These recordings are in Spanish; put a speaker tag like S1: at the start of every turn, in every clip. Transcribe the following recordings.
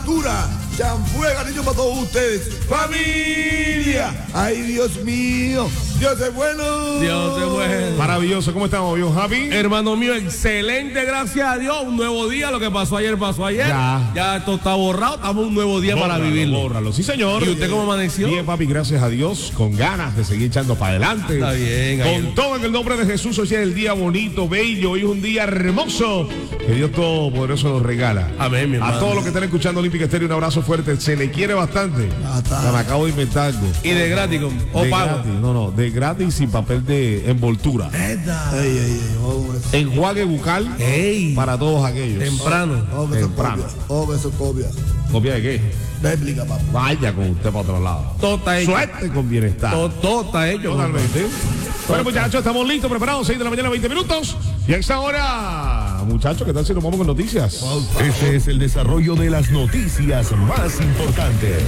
S1: Altura. Chanfuega, niños, para todos ustedes. ¡Familia! ¡Ay, Dios mío! ¡Dios es bueno!
S2: Dios es bueno.
S3: Maravilloso. ¿Cómo estamos, viejo Javi?
S2: Hermano mío, excelente, gracias a Dios. Un nuevo día, lo que pasó ayer, pasó ayer. Ya esto está borrado, estamos un nuevo día para vivirlo.
S3: Bórralo, sí, señor.
S2: ¿Y usted cómo amaneció?
S3: Bien, papi, gracias a Dios, con ganas de seguir echando para adelante.
S2: Está bien.
S3: Con todo en el nombre de Jesús, hoy es el día bonito, bello, hoy es un día hermoso que Dios Todopoderoso nos regala.
S2: Amén, mi hermano.
S3: A todos los que están escuchando Olímpica Estéreo, un abrazo fuerte. Se le quiere bastante. Me acabo de inventar algo.
S2: Y de gratis, o
S3: de
S2: pago.
S3: Gratis, no, de gratis sin papel de envoltura. Enjuague bucal para todos aquellos.
S2: Temprano.
S3: Temprano.
S1: Eso copia.
S3: ¿Copia de qué?
S1: Bíblica, papá.
S3: Vaya con usted para otro lado.
S2: Todo está hecho.
S3: Suerte con bienestar.
S2: Todo está hecho.
S3: Totalmente. Bueno, muchachos, estamos listos, preparados. 6 de la mañana, 20 minutos. Y a esta hora, muchachos, ¿qué tal si nos vamos con noticias?
S4: Este es el desarrollo de las noticias más importantes.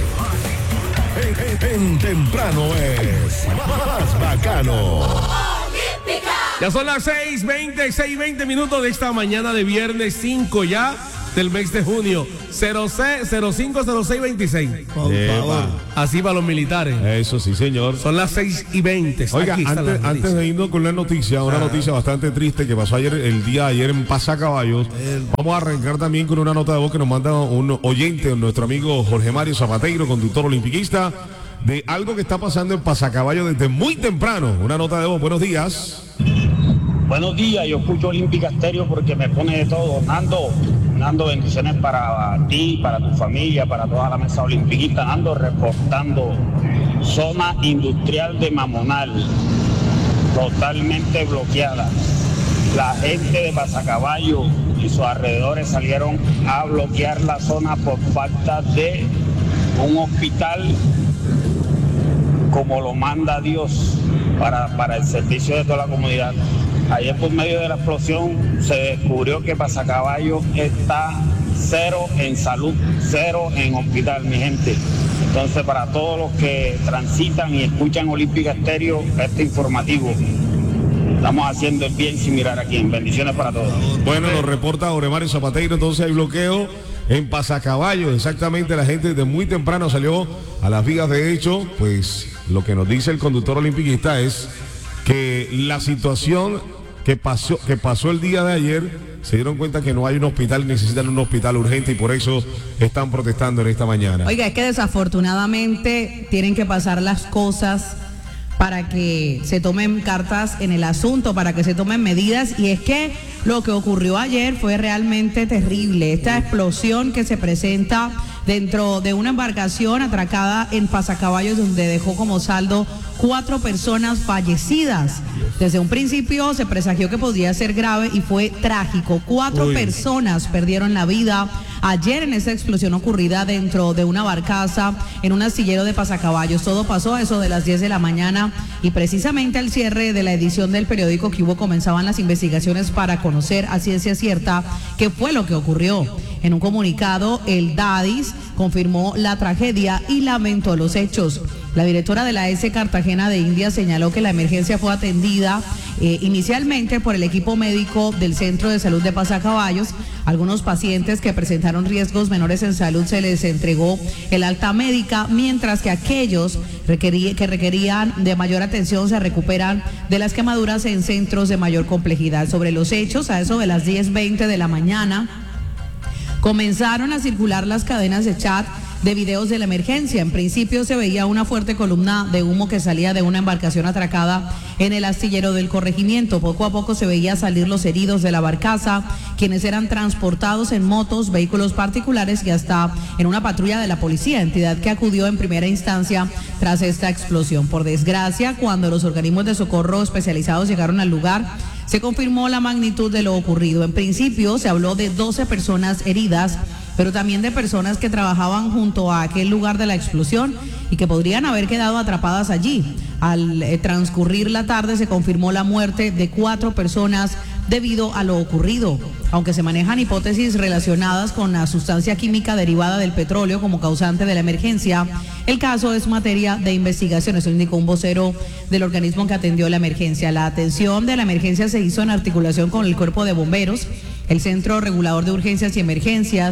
S4: En temprano es más bacano.
S2: Ya son las 6:20 minutos de esta mañana de viernes 5 ya del mes de junio. 050626. Así para los militares.
S3: Eso sí, señor.
S2: Son las 6:20.
S3: Oiga, antes de irnos con la noticia, una noticia bastante triste que pasó el día de ayer en Pasacaballos. Vamos a arrancar también con una nota de voz que nos manda un oyente, nuestro amigo Jorge Mario Zapateiro, conductor olimpiquista, de algo que está pasando en Pasacaballos desde muy temprano. Una nota de voz. Buenos días.
S5: Buenos días, yo escucho Olímpica Estéreo porque me pone de todo. Nando, bendiciones para ti, para tu familia, para toda la mesa olimpiquista. Nando, reportando zona industrial de Mamonal, totalmente bloqueada. La gente de Pasacaballo y sus alrededores salieron a bloquear la zona por falta de un hospital como lo manda Dios para el servicio de toda la comunidad. Ayer por medio de la explosión se descubrió que Pasacaballo está 0 en salud, 0 en hospital, mi gente. Entonces, para todos los que transitan y escuchan Olímpica Estéreo, este informativo, estamos haciendo el bien sin mirar a quién. Bendiciones para todos.
S3: Bueno, nos reporta Jorge Mario Zapateiro, entonces hay bloqueo en Pasacaballo. Exactamente, la gente desde muy temprano salió a las vías. De hecho, pues lo que nos dice el conductor olimpiquista es que la situación que pasó el día de ayer, se dieron cuenta que no hay un hospital, necesitan un hospital urgente y por eso están protestando en esta mañana.
S6: Oiga, es que desafortunadamente tienen que pasar las cosas para que se tomen cartas en el asunto, para que se tomen medidas, y es que lo que ocurrió ayer fue realmente terrible. Esta explosión que se presenta dentro de una embarcación atracada en Pasacaballos, donde dejó como saldo 4 personas fallecidas. Desde un principio se presagió que podría ser grave y fue trágico. 4 personas perdieron la vida ayer en esa explosión ocurrida dentro de una barcaza en un astillero de Pasacaballos. Todo pasó a eso de las 10 de la mañana y precisamente al cierre de la edición del periódico que hubo comenzaban las investigaciones para conocer a ciencia cierta qué fue lo que ocurrió. En un comunicado, el DADIS confirmó la tragedia y lamentó los hechos. La directora de la S Cartagena de Indias señaló que la emergencia fue atendida inicialmente por el equipo médico del Centro de Salud de Pasacaballos. Algunos pacientes que presentaron riesgos menores en salud se les entregó el alta médica, mientras que aquellos que requerían de mayor atención se recuperan de las quemaduras en centros de mayor complejidad. Sobre los hechos, a eso de las 10:20 de la mañana, comenzaron a circular las cadenas de chat de videos de la emergencia. En principio se veía una fuerte columna de humo que salía de una embarcación atracada en el astillero del corregimiento. Poco a poco se veía salir los heridos de la barcaza, quienes eran transportados en motos, vehículos particulares y hasta en una patrulla de la policía, entidad que acudió en primera instancia tras esta explosión. Por desgracia, cuando los organismos de socorro especializados llegaron al lugar, se confirmó la magnitud de lo ocurrido. En principio se habló de 12 personas heridas, pero también de personas que trabajaban junto a aquel lugar de la explosión y que podrían haber quedado atrapadas allí. Al transcurrir la tarde se confirmó la muerte de 4 personas debido a lo ocurrido, aunque se manejan hipótesis relacionadas con la sustancia química derivada del petróleo como causante de la emergencia. El caso es materia de investigación, eso indicó un vocero del organismo que atendió la emergencia. La atención de la emergencia se hizo en articulación con el Cuerpo de Bomberos, el Centro Regulador de Urgencias y Emergencias,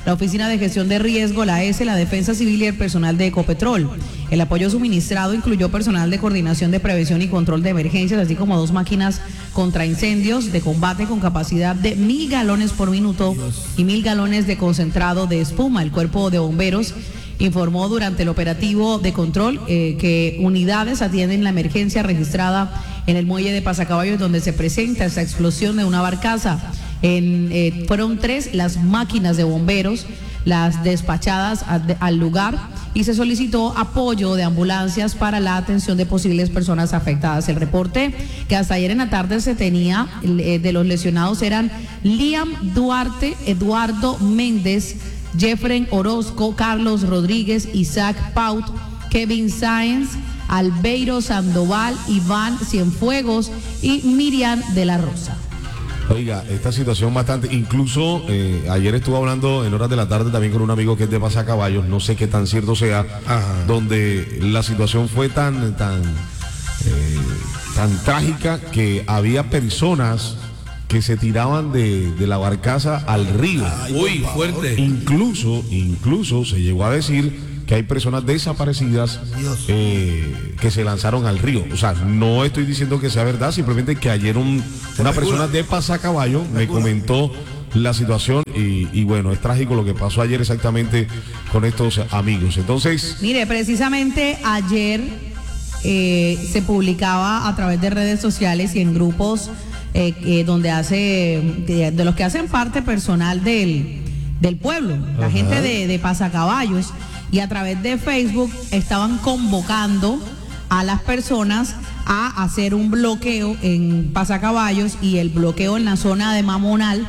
S6: la Oficina de Gestión de Riesgo, la ESE, la Defensa Civil y el personal de Ecopetrol. El apoyo suministrado incluyó personal de coordinación de prevención y control de emergencias, así como 2 máquinas contra incendios de combate con capacidad de 1.000 galones por minuto y 1.000 galones de concentrado de espuma. El Cuerpo de Bomberos informó durante el operativo de control que unidades atienden la emergencia registrada en el muelle de Pasacaballos, donde se presenta esta explosión de una barcaza. Fueron 3 las máquinas de bomberos, las despachadas al lugar, y se solicitó apoyo de ambulancias para la atención de posibles personas afectadas. El reporte que hasta ayer en la tarde se tenía de los lesionados eran Liam Duarte, Eduardo Méndez, Jeffrey Orozco, Carlos Rodríguez, Isaac Paut, Kevin Sáenz, Albeiro Sandoval, Iván Cienfuegos y Miriam de la Rosa.
S3: Oiga, esta situación bastante, incluso ayer estuve hablando en horas de la tarde también con un amigo que es de Pasacaballos, no sé qué tan cierto sea, donde la situación fue tan trágica que había personas que se tiraban de la barcaza al río.
S2: Uy, fuerte.
S3: Incluso se llegó a decir que hay personas desaparecidas que se lanzaron al río. O sea, no estoy diciendo que sea verdad, simplemente que ayer una persona de Pasacaballo me comentó la situación y bueno, es trágico lo que pasó ayer exactamente con estos amigos. Entonces,
S6: mire, precisamente ayer se publicaba a través de redes sociales y en grupos donde de los que hacen parte personal del pueblo, la gente de Pasacaballos, y a través de Facebook estaban convocando a las personas a hacer un bloqueo en Pasacaballos y el bloqueo en la zona de Mamonal,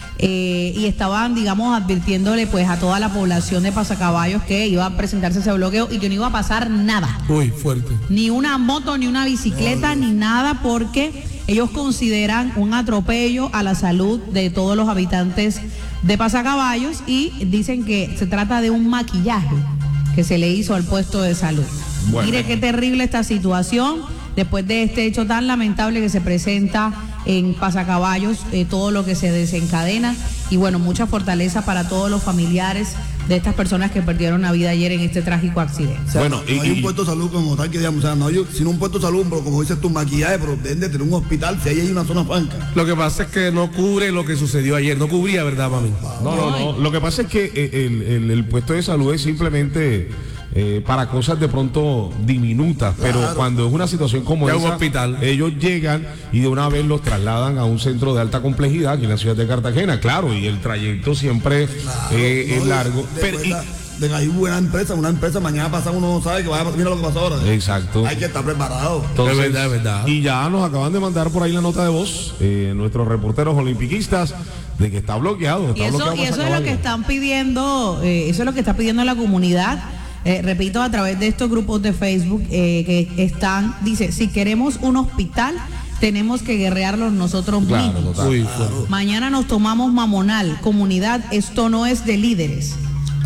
S6: y estaban, digamos, advirtiéndole pues a toda la población de Pasacaballos que iba a presentarse ese bloqueo y que no iba a pasar nada.
S2: Uy, fuerte.
S6: Ni una moto, ni una bicicleta, ni nada, porque ellos consideran un atropello a la salud de todos los habitantes de Pasacaballos y dicen que se trata de un maquillaje que se le hizo al puesto de salud. Bueno. Mire qué terrible esta situación después de este hecho tan lamentable que se presenta en Pasacaballos, todo lo que se desencadena, y bueno, mucha fortaleza para todos los familiares de estas personas que perdieron la vida ayer en este trágico accidente.
S1: O sea, bueno, no hay un puesto de salud como tal que digamos, o sea, no hay sino un puesto de salud, pero como dices tu maquillaje, pero deben de tener un hospital si ahí hay una zona franca.
S2: Lo que pasa es que no cubre lo que sucedió ayer, no cubría, ¿verdad, mami?
S3: No. Lo que pasa es que el puesto de salud es simplemente para cosas de pronto diminutas, claro. Pero cuando es una situación como esa, un hospital, ellos llegan y de una vez los trasladan a un centro de alta complejidad aquí en la ciudad de Cartagena, claro, y el trayecto siempre es largo.
S1: De ahí una empresa mañana pasado uno no sabe que vaya a pasar, mira lo que pasó ahora.
S3: Exacto.
S1: Hay que estar preparado.
S3: Entonces, es verdad. Y ya nos acaban de mandar por ahí la nota de voz nuestros reporteros olimpiquistas de que está bloqueado.
S6: Y eso es lo que están pidiendo, eso es lo que está pidiendo la comunidad. Repito, a través de estos grupos de Facebook que están, dice, si queremos un hospital, tenemos que guerrearlos nosotros mismos. Claro. Mañana nos tomamos Mamonal, comunidad, esto no es de líderes.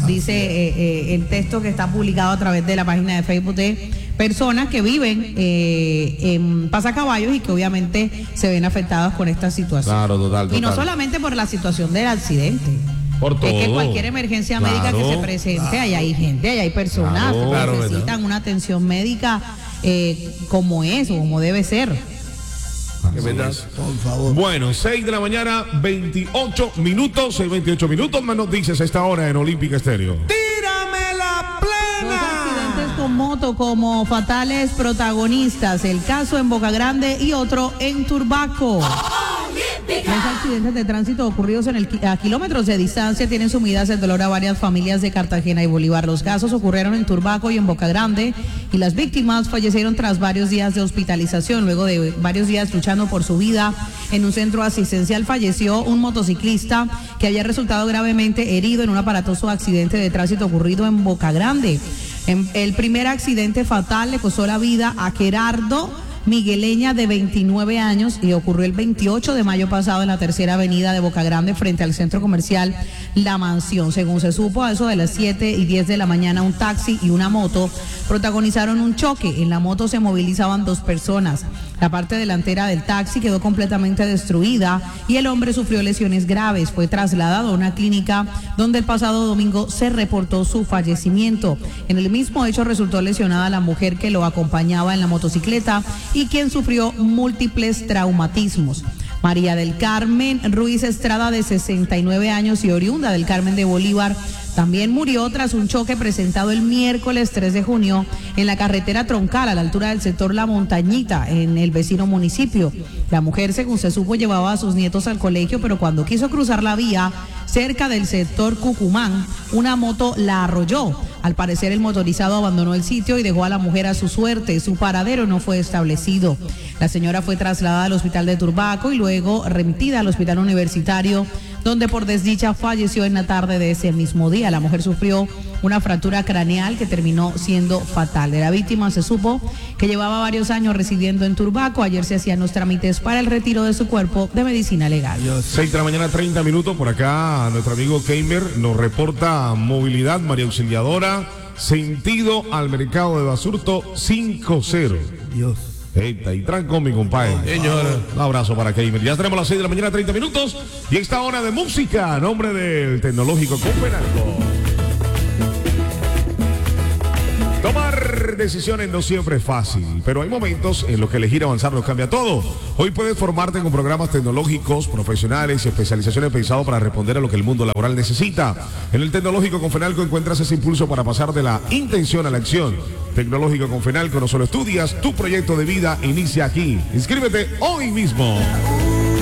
S6: Dice el texto que está publicado a través de la página de Facebook de personas que viven en Pasacaballos y que obviamente se ven afectadas con esta situación.
S3: Claro, total.
S6: Y no solamente por la situación del accidente.
S3: Por todo.
S6: Es que cualquier emergencia médica que se presente, allá hay gente, allá hay personas que necesitan una atención médica como es o como debe ser.
S1: Por favor.
S3: Bueno, 6 de la mañana, 28 minutos, 6:28 minutos, más noticias a esta hora en Olímpica Estéreo.
S2: ¡Tírame la plena!
S6: Dos accidentes con moto como fatales protagonistas, el caso en Boca Grande y otro en Turbaco. Los accidentes de tránsito ocurridos a kilómetros de distancia tienen sumidas el dolor a varias familias de Cartagena y Bolívar. Los casos ocurrieron en Turbaco y en Boca Grande y las víctimas fallecieron tras varios días de hospitalización. Luego de varios días luchando por su vida en un centro asistencial, falleció un motociclista que había resultado gravemente herido en un aparatoso accidente de tránsito ocurrido en Boca Grande. El primer accidente fatal le costó la vida a Gerardo Migueleña, de 29 años, y ocurrió el 28 de mayo pasado en la tercera avenida de Boca Grande frente al centro comercial La Mansión. Según se supo, a eso de las 7:10 de la mañana, un taxi y una moto protagonizaron un choque. En la moto se movilizaban 2 personas. La parte delantera del taxi quedó completamente destruida y el hombre sufrió lesiones graves. Fue trasladado a una clínica donde el pasado domingo se reportó su fallecimiento. En el mismo hecho resultó lesionada la mujer que lo acompañaba en la motocicleta y quien sufrió múltiples traumatismos. María del Carmen Ruiz Estrada, de 69 años y oriunda del Carmen de Bolívar, también murió tras un choque presentado el miércoles 3 de junio en la carretera troncal a la altura del sector La Montañita, en el vecino municipio. La mujer, según se supo, llevaba a sus nietos al colegio, pero cuando quiso cruzar la vía cerca del sector Cucumán, una moto la arrolló. Al parecer, el motorizado abandonó el sitio y dejó a la mujer a su suerte. Su paradero no fue establecido. La señora fue trasladada al hospital de Turbaco y luego remitida al hospital universitario, donde por desdicha falleció en la tarde de ese mismo día. La mujer sufrió una fractura craneal que terminó siendo fatal. De la víctima se supo que llevaba varios años residiendo en Turbaco. Ayer se hacían los trámites para el retiro de su cuerpo de medicina legal.
S3: 6 de la mañana, 30 minutos. Por acá nuestro amigo Keimer nos reporta movilidad, María Auxiliadora, sentido al mercado de Basurto 5-0.
S1: Dios.
S3: Eita, y trancón, mi compadre.
S2: Señora.
S3: Un abrazo para Keimer. Ya tenemos las 6 de la mañana, 30 minutos. Y esta hora de música, a nombre del Tecnológico Confenalco. Tomar decisiones no siempre es fácil, pero hay momentos en los que elegir avanzar nos cambia todo. Hoy puedes formarte con programas tecnológicos, profesionales y especializaciones pensados para responder a lo que el mundo laboral necesita. En el Tecnológico Confenalco encuentras ese impulso para pasar de la intención a la acción. Tecnológico Confenalco, no solo estudias, tu proyecto de vida inicia aquí. Inscríbete hoy mismo.